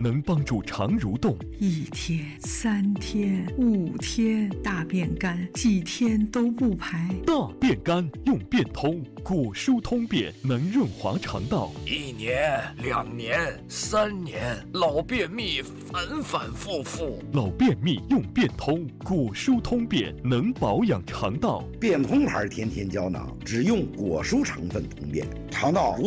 能帮助肠蠕动。 1天、3天、5天，大便干，几天都不排。 大便干用便通，果蔬通便能润滑肠道。 1年、2年、3年，老便秘反反复复。 老便秘用便通，果蔬通便能保养肠道。 便通牌甜甜胶囊只用果蔬成分通便，肠道